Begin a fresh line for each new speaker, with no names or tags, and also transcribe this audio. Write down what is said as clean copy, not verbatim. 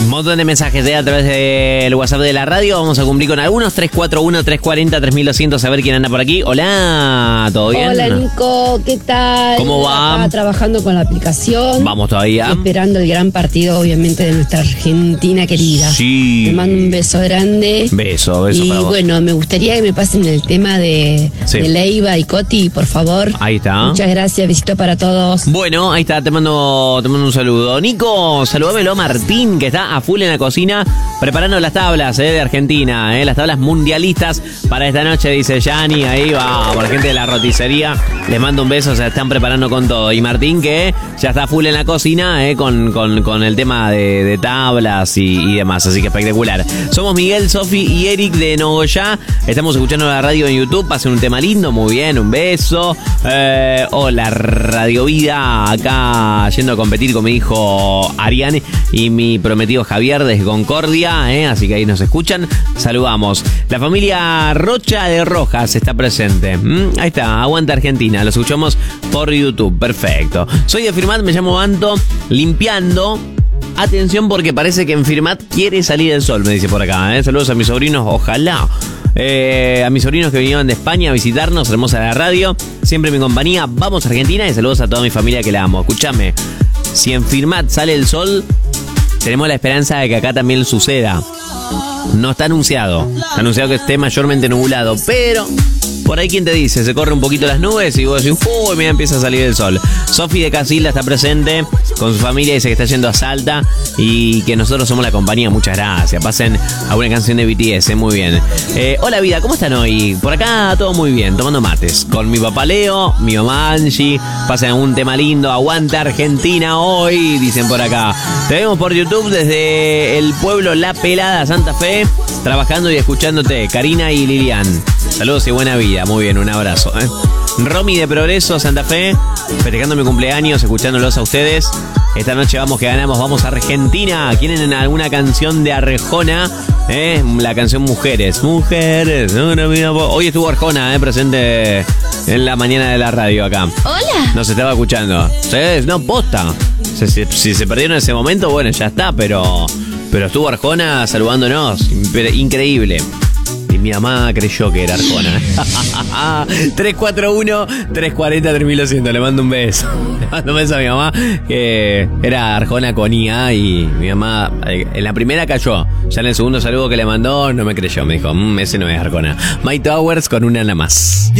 Un montón de mensajes a través del WhatsApp de la radio. Vamos a cumplir con algunos. 341-340-3200. A ver quién anda por aquí. Hola, ¿todo bien?
Hola, Nico, ¿qué tal?
¿Cómo va?
Acá trabajando con la aplicación.
Vamos todavía.
Esperando el gran partido, obviamente, de nuestra Argentina querida.
Sí.
Te mando un beso grande.
Beso
Y
para vos.
bueno, me gustaría que me pasen el tema de Leiva y Coti, por favor.
Ahí está.
Muchas gracias, besito para todos.
Bueno, ahí está, te mando un saludo. Nico, saludamelo a Martín, que está a full en la cocina, preparando las tablas de Argentina, las tablas mundialistas para esta noche, dice Yani. Ahí va, por la gente de la roticería, les mando un beso, se están preparando con todo. Y Martín, que ya está full en la cocina, con el tema de tablas y demás, así que espectacular. Somos Miguel, Sofi y Eric de Nogoyá, estamos escuchando la radio en YouTube, pasen un tema lindo, muy bien, un beso. Hola, Radio Vida, acá yendo a competir con mi hijo Ariane y mi prometido Javier desde Concordia, así que ahí nos escuchan, saludamos. La familia Rocha de Rojas está presente, ahí está, aguanta Argentina, lo escuchamos por YouTube, perfecto. Soy de Firmat, me llamo Anto, limpiando. Atención porque parece que en Firmat quiere salir el sol, me dice por acá, saludos a mis sobrinos, ojalá. A mis sobrinos que vinieron de España a visitarnos, hermosa la radio, siempre mi compañía, vamos a Argentina y saludos a toda mi familia que la amo. Escúchame, si en Firmat sale el sol, tenemos la esperanza de que acá también suceda. No está anunciado, está anunciado que esté mayormente nublado, pero por ahí quien te dice, se corre un poquito las nubes y vos decís, uy, mira, empieza a salir el sol. Sofi de Casilda está presente con su familia, dice que está yendo a Salta y que nosotros somos la compañía, muchas gracias. Pasen a una canción de BTS, muy bien. Hola vida, ¿cómo están hoy? Por acá todo muy bien, tomando mates. Con mi papá Leo, mi mamá Angie, pasen un tema lindo, aguanta Argentina hoy, dicen por acá. Te vemos por YouTube desde el pueblo La Pelada, Santa Fe, trabajando y escuchándote, Karina y Lilian. Saludos y buena vida, muy bien, un abrazo. Romy de Progreso, Santa Fe, festejando mi cumpleaños, escuchándolos a ustedes. Esta noche vamos que ganamos, vamos a Argentina. ¿Quieren alguna canción de Arjona? La canción Mujeres. Mujeres. Hoy estuvo Arjona, presente en la mañana de la radio acá.
Hola.
Nos estaba escuchando. No, posta. Si se perdieron en ese momento, bueno, ya está, pero estuvo Arjona saludándonos. Increíble. Y mi mamá creyó que era Arjona. 341-340-3100. Le mando un beso. Le mando un beso a mi mamá, que era Arjona con IA. Y mi mamá en la primera cayó. Ya en el segundo saludo que le mandó no me creyó. Me dijo, ese no es Arjona. My Towers con una nada más.